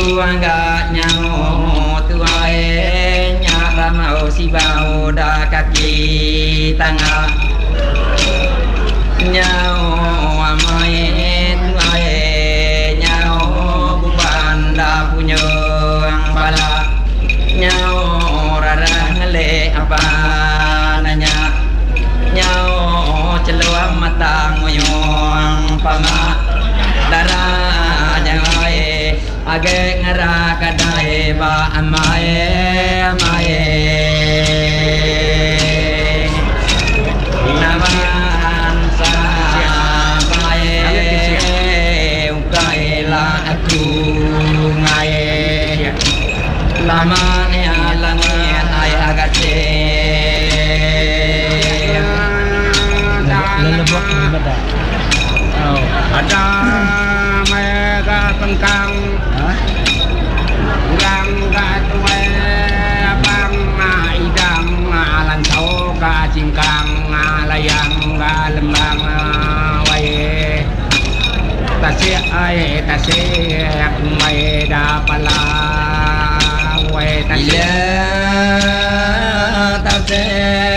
angga nyaho tuae nyaramau si bau da kaki tangan nyaho amai tuae nyaho bubanda punya bala nyaho rarang le apa nanya nyaho celuam matang moyong pama darah jangai age ngara kadai ba amae naman sa bae ukai la aku ngai lama ni alangit ay agate lelebok beda. Ada mega pengkang gang ga tuwe bang idang alan tau ga cingkang layang ga lembang wae tasik mai da pala wae tasik ila tase